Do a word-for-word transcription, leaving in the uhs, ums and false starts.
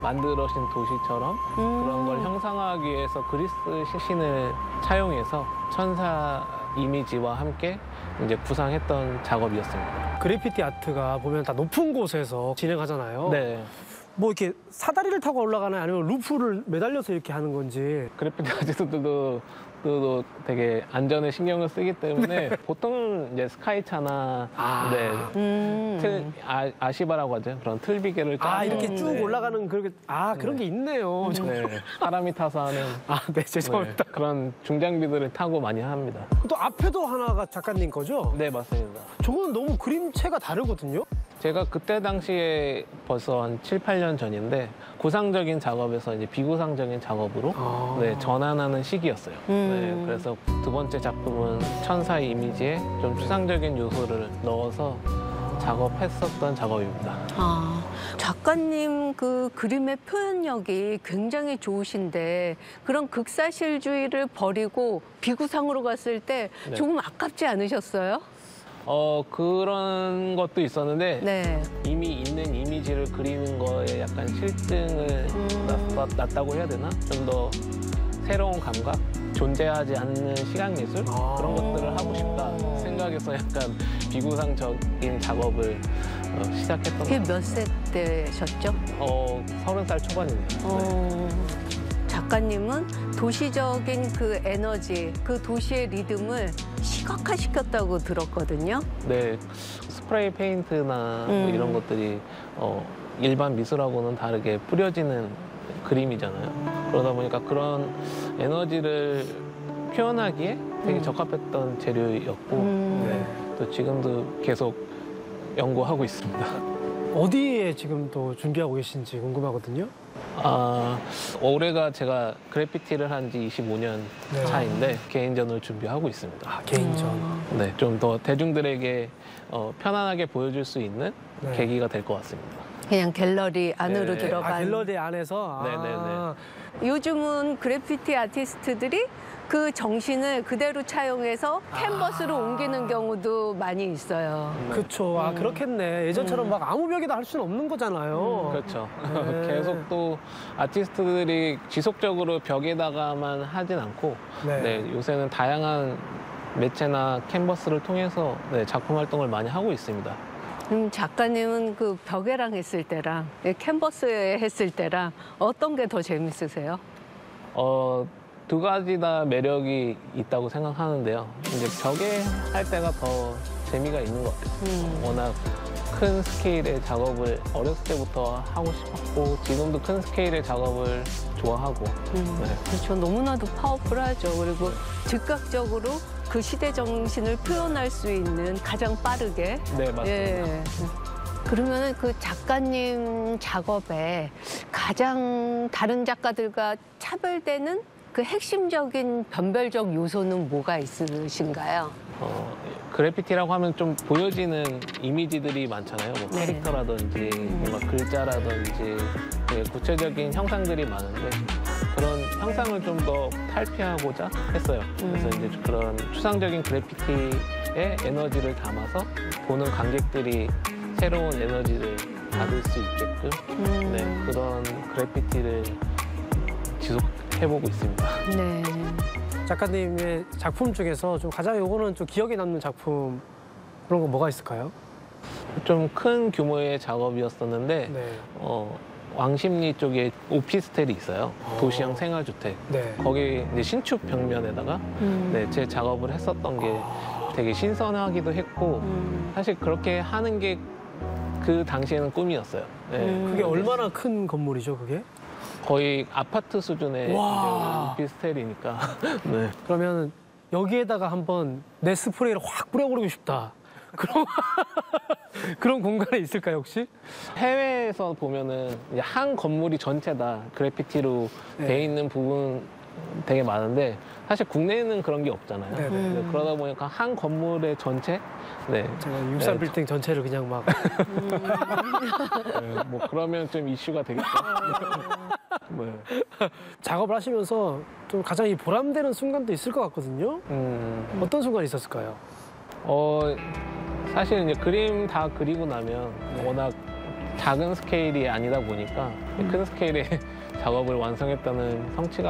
만들어진 도시처럼 음. 그런 걸 형상화하기 위해서 그리스 신을 차용해서 천사 이미지와 함께 이제 구상했던 작업이었습니다. 그래피티 아트가 보면 다 높은 곳에서 진행하잖아요. 네. 뭐 이렇게 사다리를 타고 올라가나요? 아니면 루프를 매달려서 이렇게 하는 건지. 그래피티 아티스트들도 또 되게 안전에 신경을 쓰기 때문에 보통은 이제 스카이차나 아. 네, 음. 틀, 아, 아시바라고 하죠. 그런 틀비계를 짜서 아, 이렇게 쭉 네. 올라가는 그렇게 아 그런 게 있네요. 네, 사람이 타서 하는 아, 네, 네, 죄송합니다. 그런 중장비들을 타고 많이 합니다. 또 앞에도 하나가 작가님 거죠? 네, 맞습니다. 저건 너무 그림체가 다르거든요. 제가 그때 당시에 벌써 한 칠, 팔 년 전인데 구상적인 작업에서 이제 비구상적인 작업으로 아. 네, 전환하는 시기였어요. 음. 네, 그래서 두 번째 작품은 천사의 이미지에 좀 추상적인 요소를 넣어서 작업했었던 작업입니다. 아, 작가님 그 그림의 표현력이 굉장히 좋으신데 그런 극사실주의를 버리고 비구상으로 갔을 때 네. 조금 아깝지 않으셨어요? 어, 그런 것도 있었는데 네. 이미 있는 이미지를 그리는 거에 약간 실증을 음. 났, 났다고 해야 되나? 좀 더 새로운 감각? 존재하지 않는 시각예술? 아. 그런 것들을 하고 싶다 생각해서 약간 비구상적인 작업을 어, 시작했던 것 그게 같아요. 몇 세 때셨죠? 어, 서른 살 초반이네요. 네. 어, 작가님은 도시적인 그 에너지, 그 도시의 리듬을 시각화시켰다고 들었거든요. 네, 스프레이 페인트나 뭐 음. 이런 것들이 어, 일반 미술하고는 다르게 뿌려지는 그림이잖아요. 그러다 보니까 그런 에너지를 표현하기에 되게 음. 적합했던 재료였고 음. 네, 또 지금도 계속 연구하고 있습니다. 어디에 지금 또 준비하고 계신지 궁금하거든요. 아, 올해가 제가 그래피티를 한 지 이십오 년 네. 차인데 개인전을 준비하고 있습니다. 아, 개인전. 네, 좀 더 대중들에게 어, 편안하게 보여줄 수 있는 네. 계기가 될 것 같습니다. 그냥 갤러리 안으로 네. 들어간. 아, 갤러리 안에서. 아. 요즘은 그래피티 아티스트들이 그 정신을 그대로 차용해서 캔버스로 아. 옮기는 경우도 많이 있어요. 그쵸. 아, 음. 그렇겠네. 예전처럼 막 아무 벽에다 할 수는 없는 거잖아요. 그렇죠. 네. 계속 또 아티스트들이 지속적으로 벽에다가만 하진 않고 네. 네, 요새는 다양한 매체나 캔버스를 통해서 네, 작품 활동을 많이 하고 있습니다. 음, 작가님은 그 벽에랑 했을 때랑 캔버스에 했을 때랑 어떤 게 더 재밌으세요? 어, 두 가지 다 매력이 있다고 생각하는데요. 이제 벽에 할 때가 더 재미가 있는 것 같아요. 음. 워낙 큰 스케일의 작업을 어렸을 때부터 하고 싶었고 지금도 큰 스케일의 작업을 좋아하고 음, 네. 그렇죠. 너무나도 파워풀하죠. 그리고 즉각적으로 그 시대 정신을 표현할 수 있는 가장 빠르게. 네, 맞습니다. 예. 그러면 그 작가님 작업에 가장 다른 작가들과 차별되는 그 핵심적인 변별적 요소는 뭐가 있으신가요? 어, 그래피티라고 하면 좀 보여지는 이미지들이 많잖아요. 뭐 네. 캐릭터라든지 뭔가 글자라든지 되게 구체적인 형상들이 많은데 그런 형상을 좀 더 탈피하고자 했어요. 그래서 음. 이제 그런 추상적인 그래피티의 에너지를 담아서 보는 관객들이 새로운 에너지를 받을 수 있게끔 음. 네, 그런 그래피티를 지속해보고 있습니다. 네. 작가님의 작품 중에서 좀 가장 요거는 좀 기억에 남는 작품 그런 거 뭐가 있을까요? 좀 큰 규모의 작업이었었는데 네. 어, 왕십리 쪽에 오피스텔이 있어요. 어. 도시형 생활주택. 네. 거기 이제 신축 벽면에다가 음. 네, 제 작업을 했었던 게 되게 신선하기도 했고 음. 사실 그렇게 하는 게 그 당시에는 꿈이었어요. 네. 음. 그게 얼마나 큰 건물이죠, 그게? 거의 아파트 수준의 와. 이제 오피스텔이니까. 네. 그러면 여기에다가 한번 내 스프레이를 확 뿌려버리고 싶다. 그런 그런 공간에 있을까요, 혹시? 해외에서 보면은 이제 한 건물이 전체 다 그래피티로 네. 돼 있는 부분 되게 많은데 사실 국내에는 그런 게 없잖아요. 네, 네. 네, 그러다 보니까 한 건물의 전체, 네, 제가 육삼 네, 빌딩 전체를 그냥 막 네, 뭐 그러면 좀 이슈가 되겠죠. 네. 작업을 하시면서 좀 가장 이 보람되는 순간도 있을 것 같거든요. 음, 어떤 순간이 있었을까요? 어, 사실 이제 그림 다 그리고 나면 네. 워낙 작은 스케일이 아니다 보니까 큰 스케일의 작업을 완성했다는 성취감